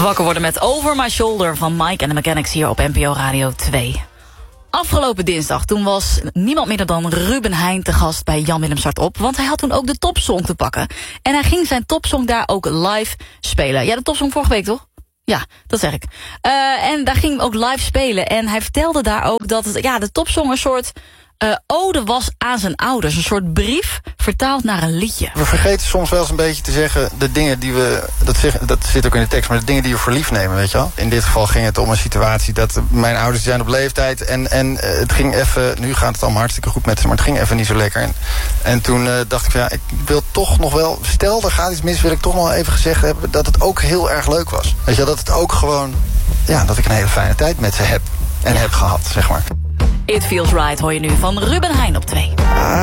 Wakker worden met Over My Shoulder van Mike and the Mechanics hier op NPO Radio 2. Afgelopen dinsdag, toen was niemand minder dan Ruben Heijn te gast bij Jan Willem Start Op, want hij had toen ook de topsong te pakken. En hij ging zijn topsong daar ook live spelen. Ja, de topsong vorige week, toch? Ja, dat zeg ik. En daar ging hij ook live spelen. En hij vertelde daar ook dat de topsong een soort ode was aan zijn ouders. Een soort brief vertaald naar een liedje. We vergeten soms wel eens een beetje te zeggen de dingen die we, dat zit ook in de tekst, maar de dingen die we voor lief nemen, weet je wel. In dit geval ging het om een situatie dat mijn ouders zijn op leeftijd en het ging even, nu gaat het allemaal hartstikke goed met ze, maar het ging even niet zo lekker. En toen dacht ik van ik wil toch nog wel, stel er gaat iets mis, wil ik toch nog even gezegd hebben dat het ook heel erg leuk was. Weet je wel, dat het ook gewoon, dat ik een hele fijne tijd met ze heb en heb gehad, zeg maar. It Feels Right hoor je nu van Ruben Heijn op 2.